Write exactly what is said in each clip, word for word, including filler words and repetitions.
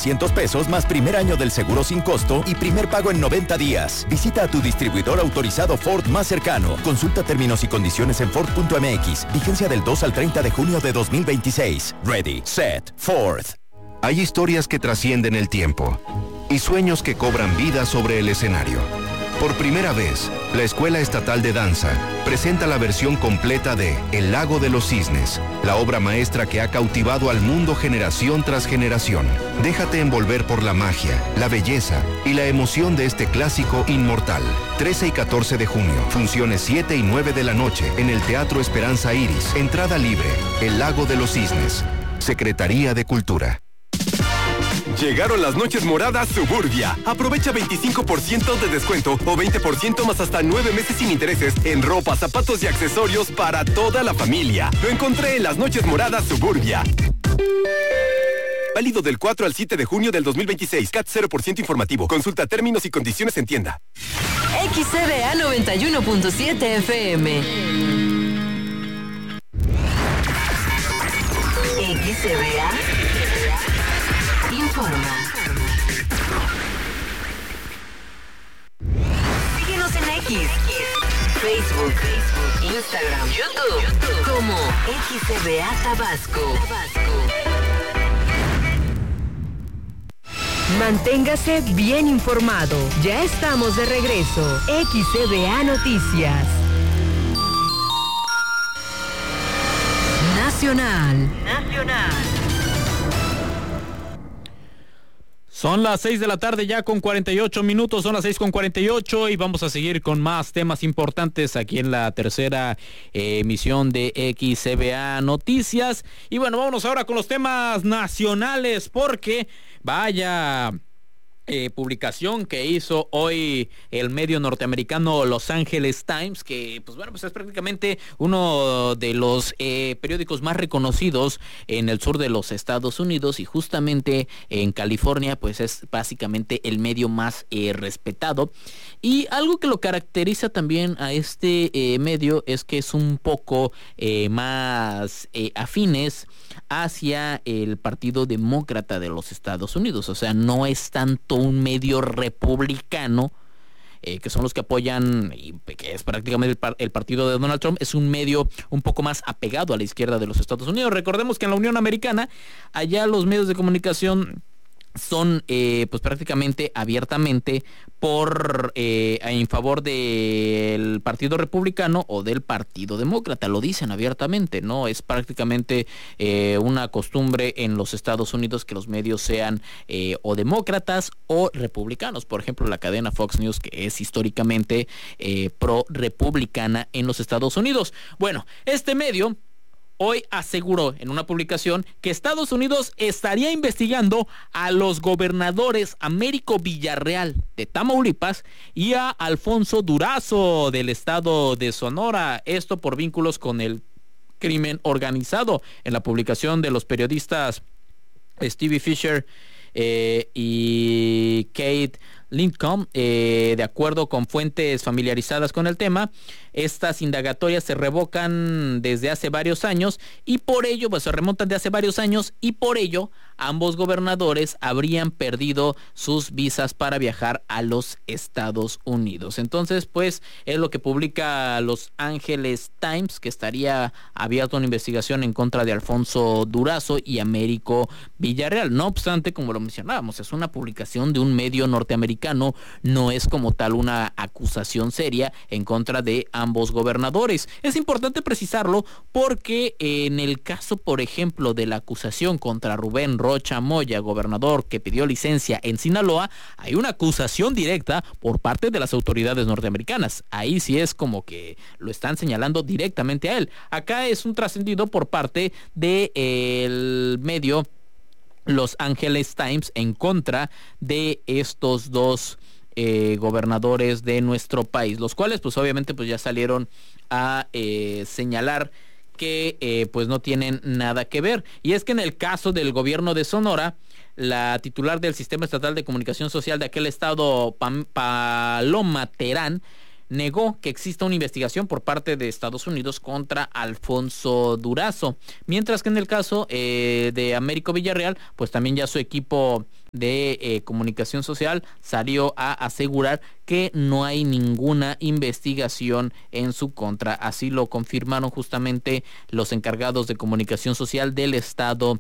trescientos pesos más primer año del seguro sin costo y primer pago en noventa días. Visita a tu distribuidor autorizado Ford más cercano. Consulta términos y condiciones en Ford punto M X. Vigencia del dos al treinta de junio de dos mil veintiséis. Ready, set, Ford. Hay historias que trascienden el tiempo y sueños que cobran vida sobre el escenario. Por primera vez, la Escuela Estatal de Danza presenta la versión completa de El Lago de los Cisnes, la obra maestra que ha cautivado al mundo generación tras generación. Déjate envolver por la magia, la belleza y la emoción de este clásico inmortal. trece y catorce de junio, funciones siete y nueve de la noche en el Teatro Esperanza Iris. Entrada libre. El Lago de los Cisnes. Secretaría de Cultura. Llegaron las noches moradas Suburbia. Aprovecha veinticinco por ciento de descuento o veinte por ciento más hasta nueve meses sin intereses en ropa, zapatos y accesorios para toda la familia. Lo encontré en las noches moradas Suburbia. Válido del cuatro al siete de junio del dos mil veintiséis. C A T cero por ciento informativo. Consulta términos y condiciones en tienda. X C B A noventa y uno punto siete F M. X C B A informa. Síguenos en X, Facebook, Instagram, YouTube, como X C B A Tabasco. Manténgase bien informado. Ya estamos de regreso. X C B A Noticias. Nacional. Nacional. Son las seis de la tarde ya con cuarenta y ocho minutos, son las seis con cuarenta y ocho y vamos a seguir con más temas importantes aquí en la tercera eh, emisión de X C B A Noticias. Y bueno, vámonos ahora con los temas nacionales porque vaya... Eh, publicación que hizo hoy el medio norteamericano Los Angeles Times, que pues bueno, pues es prácticamente uno de los eh, periódicos más reconocidos en el sur de los Estados Unidos y justamente en California pues es básicamente el medio más eh, respetado. Y algo que lo caracteriza también a este eh, medio es que es un poco eh, más eh, afines hacia el Partido Demócrata de los Estados Unidos, o sea, no es tanto un medio republicano, eh, que son los que apoyan, y que es prácticamente el, par- el partido de Donald Trump, es un medio un poco más apegado a la izquierda de los Estados Unidos. Recordemos que en la Unión Americana, allá los medios de comunicación son eh, pues prácticamente abiertamente por eh, en favor del Partido Republicano o del Partido Demócrata, lo dicen abiertamente, ¿no? Es prácticamente eh, una costumbre en los Estados Unidos que los medios sean eh, o demócratas o republicanos. Por ejemplo, la cadena Fox News, que es históricamente eh, pro-republicana en los Estados Unidos. Bueno, este medio hoy aseguró en una publicación que Estados Unidos estaría investigando a los gobernadores Américo Villarreal de Tamaulipas y a Alfonso Durazo del estado de Sonora, esto por vínculos con el crimen organizado. En la publicación de los periodistas Stevie Fisher eh, y Kate Lincoln, eh, de acuerdo con fuentes familiarizadas con el tema, estas indagatorias se revocan desde hace varios años y por ello, pues se remontan de hace varios años y por ello ambos gobernadores habrían perdido sus visas para viajar a los Estados Unidos. Entonces, pues es lo que publica Los Angeles Times, que estaría abierta una investigación en contra de Alfonso Durazo y Américo Villarreal. No obstante, como lo mencionábamos, es una publicación de un medio norteamericano, no es como tal una acusación seria en contra de ambos gobernadores. Es importante precisarlo porque en el caso, por ejemplo, de la acusación contra Rubén Rocha Moya, gobernador que pidió licencia en Sinaloa, hay una acusación directa por parte de las autoridades norteamericanas. Ahí sí es como que lo están señalando directamente a él. Acá es un trascendido por parte del medio Los Angeles Times en contra de estos dos Eh, gobernadores de nuestro país, los cuales pues obviamente pues ya salieron a eh, señalar que eh, pues no tienen nada que ver. Y es que en el caso del gobierno de Sonora, la titular del Sistema Estatal de Comunicación Social de aquel estado, Pam- Paloma Terán, negó que exista una investigación por parte de Estados Unidos contra Alfonso Durazo, mientras que en el caso eh, de Américo Villarreal, pues también ya su equipo de eh, Comunicación Social salió a asegurar que no hay ninguna investigación en su contra. Así lo confirmaron justamente los encargados de Comunicación Social del estado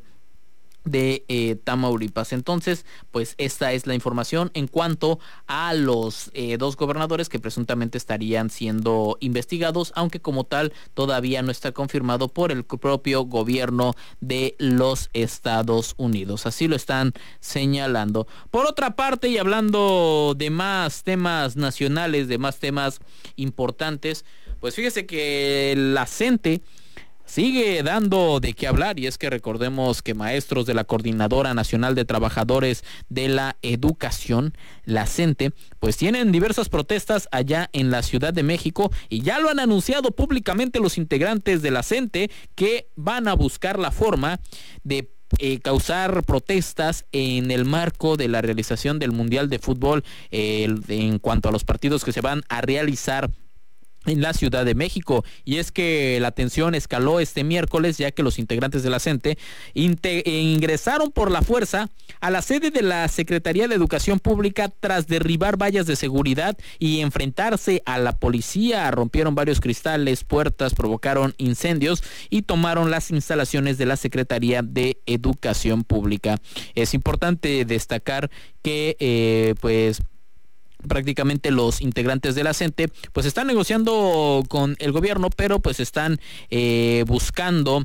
de eh, Tamaulipas. Entonces, pues esta es la información en cuanto a los eh, dos gobernadores que presuntamente estarían siendo investigados, aunque como tal todavía no está confirmado por el propio gobierno de los Estados Unidos. Así lo están señalando. Por otra parte, y hablando de más temas nacionales, de más temas importantes, pues fíjese que la CENTE sigue dando de qué hablar, y es que recordemos que maestros de la Coordinadora Nacional de Trabajadores de la Educación, la CENTE, pues tienen diversas protestas allá en la Ciudad de México, y ya lo han anunciado públicamente los integrantes de la CENTE, que van a buscar la forma de Eh, causar protestas en el marco de la realización del Mundial de Fútbol, eh, en cuanto a los partidos que se van a realizar en la Ciudad de México. Y es que la tensión escaló este miércoles, ya que los integrantes de la CENTE inte- ingresaron por la fuerza a la sede de la Secretaría de Educación Pública tras derribar vallas de seguridad y enfrentarse a la policía. Rompieron varios cristales, puertas, provocaron incendios y tomaron las instalaciones de la Secretaría de Educación Pública. Es importante destacar que eh, pues prácticamente los integrantes de la CENTE pues están negociando con el gobierno, pero pues están eh, buscando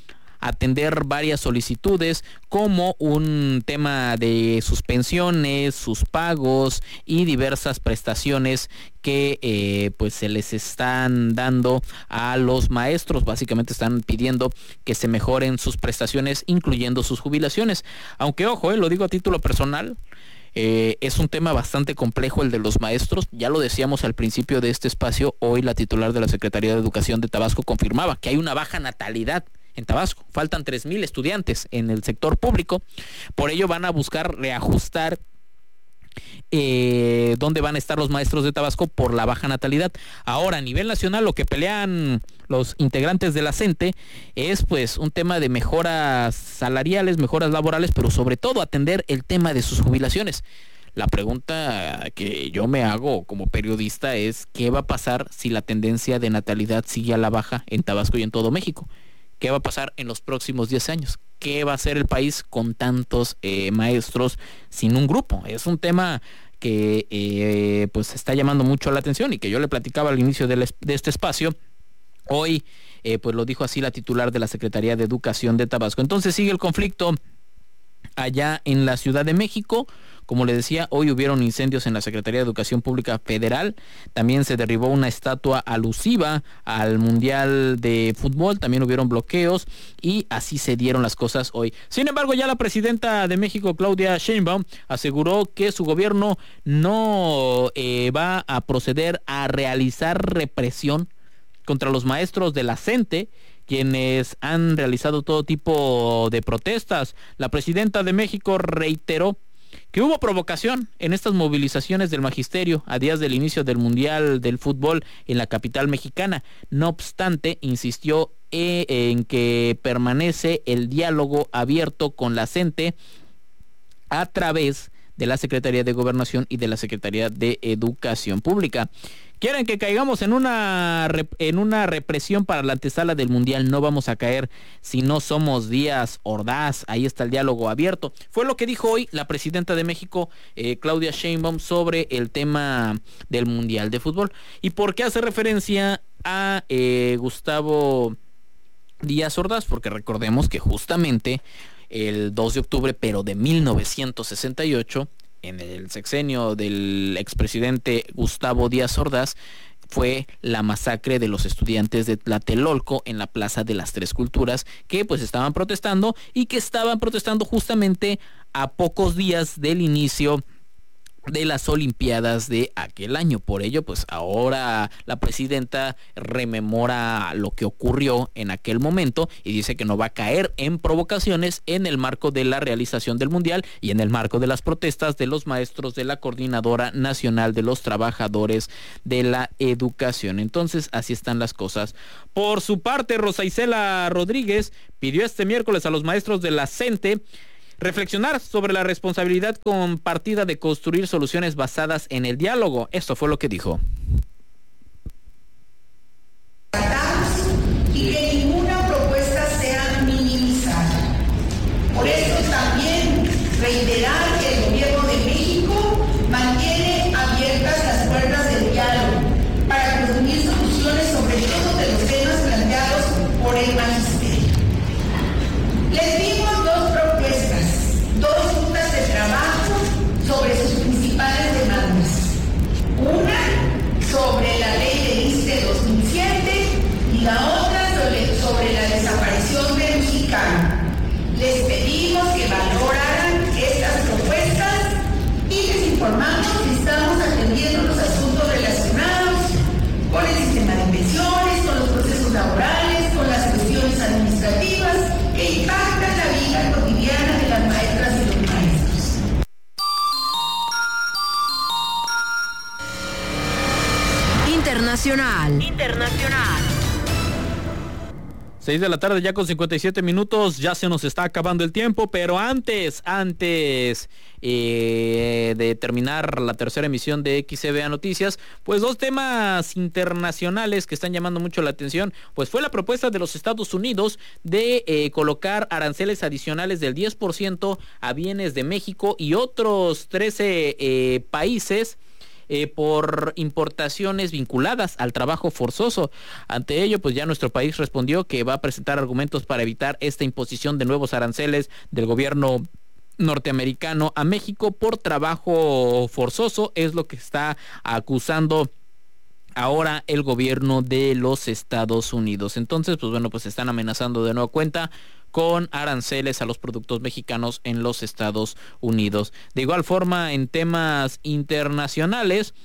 atender varias solicitudes, como un tema de suspensiones, sus pagos y diversas prestaciones que eh, pues se les están dando a los maestros. Básicamente están pidiendo que se mejoren sus prestaciones, incluyendo sus jubilaciones. Aunque ojo, eh, lo digo a título personal, Eh, es un tema bastante complejo el de los maestros. Ya lo decíamos al principio de este espacio. Hoy la titular de la Secretaría de Educación de Tabasco confirmaba que hay una baja natalidad en Tabasco. Faltan tres mil estudiantes en el sector público. Por ello van a buscar reajustar eh, dónde van a estar los maestros de Tabasco por la baja natalidad. Ahora, a nivel nacional, lo que pelean los integrantes de la CENTE es pues un tema de mejoras salariales, mejoras laborales, pero sobre todo atender el tema de sus jubilaciones. La pregunta que yo me hago como periodista es: ¿qué va a pasar si la tendencia de natalidad sigue a la baja en Tabasco y en todo México? ¿Qué va a pasar en los próximos diez años? ¿Qué va a hacer el país con tantos eh, maestros sin un grupo? Es un tema que eh, pues está llamando mucho la atención, y que yo le platicaba al inicio de, de este espacio. Hoy eh, pues lo dijo así la titular de la Secretaría de Educación de Tabasco. Entonces sigue el conflicto allá en la Ciudad de México. Como le decía, hoy hubieron incendios en la Secretaría de Educación Pública Federal. También se derribó una estatua alusiva al Mundial de Fútbol. También hubieron bloqueos, y así se dieron las cosas hoy. Sin embargo, ya la presidenta de México, Claudia Sheinbaum, aseguró que su gobierno no eh, va a proceder a realizar represión contra los maestros de la CENTE, quienes han realizado todo tipo de protestas. La presidenta de México reiteró que hubo provocación en estas movilizaciones del magisterio a días del inicio del Mundial del Fútbol en la capital mexicana. No obstante, insistió eh, en que permanece el diálogo abierto con la CENTE a través de la Secretaría de Gobernación y de la Secretaría de Educación Pública. Quieren que caigamos en una en una represión para la antesala del Mundial. No vamos a caer si no somos Díaz Ordaz. Ahí está el diálogo abierto. Fue lo que dijo hoy la presidenta de México, eh, Claudia Sheinbaum, sobre el tema del Mundial de Fútbol. ¿Y por qué hace referencia a eh, Gustavo Díaz Ordaz? Porque recordemos que justamente el dos de octubre, pero de mil novecientos sesenta y ocho, en el sexenio del expresidente Gustavo Díaz Ordaz, fue la masacre de los estudiantes de Tlatelolco en la Plaza de las Tres Culturas, que pues estaban protestando, y que estaban protestando justamente a pocos días del inicio de las Olimpiadas de aquel año. Por ello, pues ahora la presidenta rememora lo que ocurrió en aquel momento y dice que no va a caer en provocaciones en el marco de la realización del Mundial y en el marco de las protestas de los maestros de la Coordinadora Nacional de los Trabajadores de la Educación. Entonces, así están las cosas. Por su parte, Rosa Isela Rodríguez pidió este miércoles a los maestros de la CENTE reflexionar sobre la responsabilidad compartida de construir soluciones basadas en el diálogo. Esto fue lo que dijo. Y que ninguna propuesta sea minimizada. Por eso también reiterar que el Gobierno de México mantiene abiertas las puertas del diálogo para construir soluciones sobre todos de los temas planteados por el magisterio. Les dimos dos propuestas, dos juntas de trabajo sobre sus principales demandas. Una sobre la ley del I S S S T E dos mil siete y la otra sobre, sobre la desaparición del mexicano. Les pedimos que valoraran estas propuestas y les informamos que estamos atendiendo los asuntos relacionados con el sistema de pensiones, con los procesos laborales, con las cuestiones administrativas que impactan la vida cotidiana de las maestras y los maestros. Internacional. Internacional. seis de la tarde ya con cincuenta y siete minutos, ya se nos está acabando el tiempo, pero antes, antes eh, de terminar la tercera emisión de X C B A Noticias, pues dos temas internacionales que están llamando mucho la atención, pues fue la propuesta de los Estados Unidos de eh, colocar aranceles adicionales del diez por ciento a bienes de México y otros trece eh, países, Eh, por importaciones vinculadas al trabajo forzoso. Ante ello, pues ya nuestro país respondió que va a presentar argumentos para evitar esta imposición de nuevos aranceles del gobierno norteamericano a México por trabajo forzoso, es lo que está acusando ahora el gobierno de los Estados Unidos. Entonces, pues bueno, pues están amenazando de nueva cuenta con aranceles a los productos mexicanos en los Estados Unidos. De igual forma, en temas internacionales,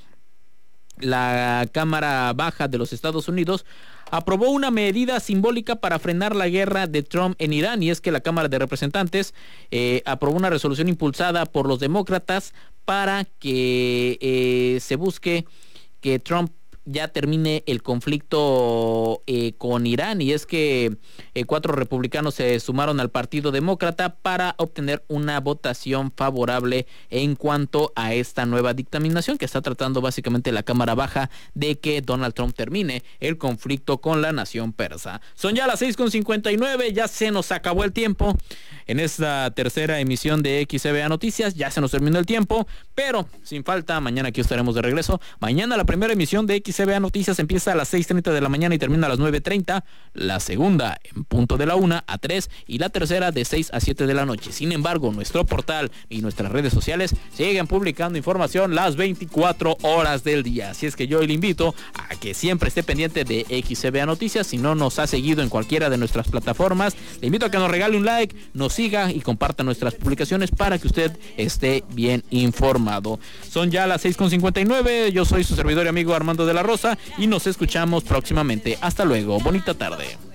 la Cámara Baja de los Estados Unidos aprobó una medida simbólica para frenar la guerra de Trump en Irán, y es que la Cámara de Representantes eh, aprobó una resolución impulsada por los demócratas para que eh, se busque que Trump ya termine el conflicto eh, con Irán, y es que eh, cuatro republicanos se sumaron al Partido Demócrata para obtener una votación favorable en cuanto a esta nueva dictaminación que está tratando básicamente la Cámara Baja de que Donald Trump termine el conflicto con la nación persa. Son ya las seis con cincuenta y nueve, ya se nos acabó el tiempo en esta tercera emisión de X C B A Noticias, ya se nos terminó el tiempo, pero sin falta, mañana aquí estaremos de regreso. Mañana la primera emisión de X C B A Noticias empieza a las seis treinta de la mañana y termina a las nueve treinta, la segunda en punto de la una a tres y la tercera de seis a siete de la noche. Sin embargo, nuestro portal y nuestras redes sociales siguen publicando información las veinticuatro horas del día, así es que yo le invito a que siempre esté pendiente de X C B A Noticias. Si no nos ha seguido en cualquiera de nuestras plataformas, le invito a que nos regale un like, nos siga y comparta nuestras publicaciones para que usted esté bien informado. Son ya las seis con cincuenta y nueve, yo soy su servidor y amigo Armando de la Rosa y nos escuchamos próximamente. Hasta luego, bonita tarde.